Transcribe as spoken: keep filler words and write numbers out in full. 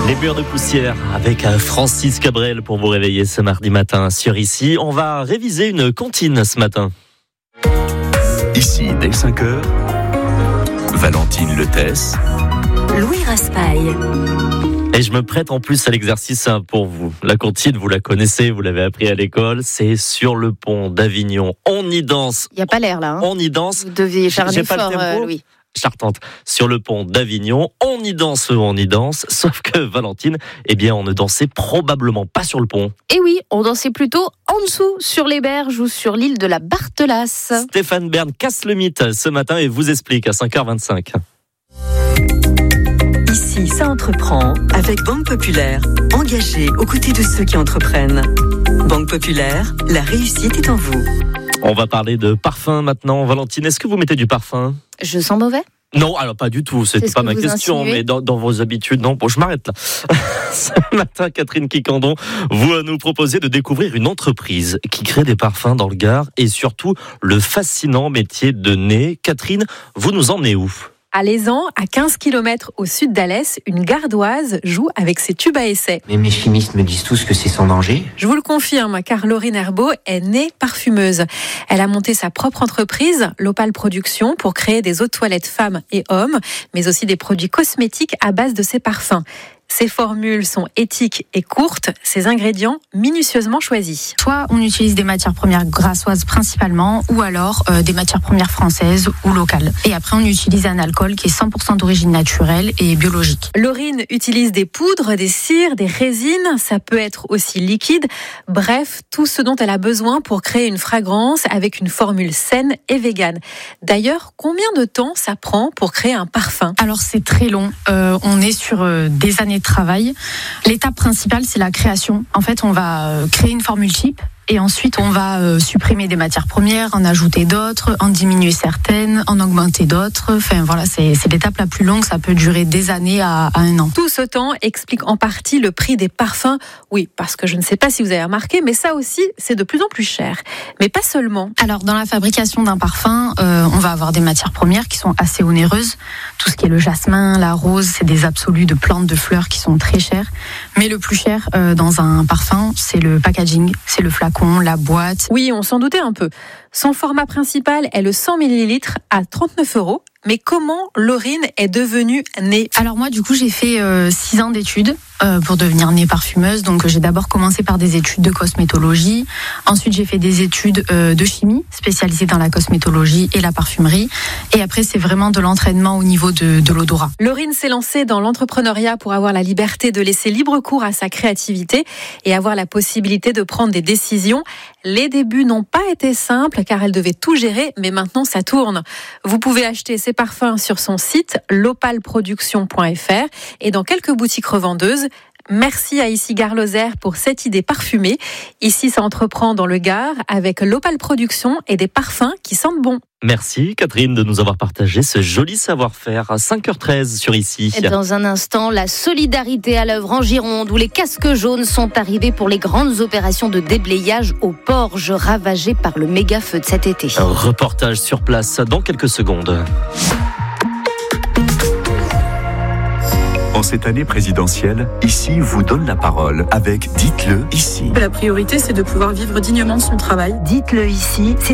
Les murs de poussière avec Francis Cabrel pour vous réveiller ce mardi matin sur Ici. On va réviser une comptine ce matin. Ici, dès cinq heures, Valentine Letesse, Louis Raspail. Et je me prête en plus à l'exercice pour vous. La comptine, vous la connaissez, vous l'avez appris à l'école. C'est sur le pont d'Avignon. On y danse. Il n'y a pas l'air là. Hein. On y danse. Vous deviez faire un J'ai pas effort, le tempo. euh, Louis. Chartante, sur le pont d'Avignon, on y danse, on y danse, sauf que Valentine, eh bien, on ne dansait probablement pas sur le pont. Et oui, on dansait plutôt en dessous, sur les berges ou sur l'île de la Barthelasse. Stéphane Bern casse le mythe ce matin et vous explique à cinq heures vingt-cinq. Ici, ça entreprend avec Banque Populaire, engagée aux côtés de ceux qui entreprennent. Banque Populaire, la réussite est en vous. On va parler de parfum maintenant. Valentine, est-ce que vous mettez du parfum ? Je sens mauvais ? Non, alors pas du tout, c'était C'est ce pas que ma vous question, insinuez. mais dans, dans vos habitudes, non, bon, je m'arrête là. Ce matin, Catherine Quicandon, vous nous proposez de découvrir une entreprise qui crée des parfums dans le Gard et surtout le fascinant métier de nez. Catherine, vous nous emmenez où ? À Lézan, à quinze kilomètres au sud d'Alès, une gardoise joue avec ses tubes à essai. Mais mes chimistes me disent tous que c'est sans danger. Je vous le confirme, car Laurine Herbeau est née parfumeuse. Elle a monté sa propre entreprise, l'Opale Production, pour créer des eaux de toilette femmes et hommes, mais aussi des produits cosmétiques à base de ses parfums. Ces formules sont éthiques et courtes, ces ingrédients minutieusement choisis. Soit on utilise des matières premières grassoises principalement, ou alors euh, des matières premières françaises ou locales. Et après, on utilise un alcool qui est cent pour cent d'origine naturelle et biologique. Laurine utilise des poudres, des cires, des résines, ça peut être aussi liquide. Bref, tout ce dont elle a besoin pour créer une fragrance avec une formule saine et végane. D'ailleurs, combien de temps ça prend pour créer un parfum ? Alors c'est très long, euh, on est sur euh, des années de travail. L'étape principale, c'est la création. En fait, on va euh, créer une formule type. Et ensuite, on va euh, supprimer des matières premières, en ajouter d'autres, en diminuer certaines, en augmenter d'autres. Enfin, voilà, c'est, c'est l'étape la plus longue. Ça peut durer des années à, à un an. Tout ce temps explique en partie le prix des parfums. Oui, parce que je ne sais pas si vous avez remarqué, mais ça aussi, c'est de plus en plus cher. Mais pas seulement. Alors, dans la fabrication d'un parfum, euh, on va avoir des matières premières qui sont assez onéreuses. Tout ce qui est le jasmin, la rose, c'est des absolus de plantes, de fleurs qui sont très chères. Mais le plus cher euh, dans un parfum, c'est le packaging, c'est le flacon, la boîte. Oui, on s'en doutait un peu. Son format principal est le cent millilitres à trente-neuf euros. Mais comment Laurine est devenue nez ? Alors moi, du coup, j'ai fait euh, six ans d'études euh, pour devenir nez parfumeuse. Donc j'ai d'abord commencé par des études de cosmétologie. Ensuite, j'ai fait des études euh, de chimie, spécialisées dans la cosmétologie et la parfumerie. Et après, c'est vraiment de l'entraînement au niveau de, de l'odorat. Laurine s'est lancée dans l'entrepreneuriat pour avoir la liberté de laisser libre cours à sa créativité et avoir la possibilité de prendre des décisions. Les débuts n'ont pas été simples car elle devait tout gérer, mais maintenant ça tourne. Vous pouvez acheter ses parfums sur son site l'opale production point f r et dans quelques boutiques revendeuses. Merci à Ici Gare Lozère pour cette idée parfumée. Ici, ça entreprend dans le Gard avec l'Opale Production et des parfums qui sentent bon. Merci Catherine de nous avoir partagé ce joli savoir-faire à cinq heures treize sur Ici. Et dans un instant, la solidarité à l'œuvre en Gironde où les casques jaunes sont arrivés pour les grandes opérations de déblayage aux Porges ravagés par le méga feu de cet été. Un reportage sur place dans quelques secondes. En cette année présidentielle, Ici vous donne la parole avec Dites-le ici. La priorité, c'est de pouvoir vivre dignement son travail. Dites-le ici.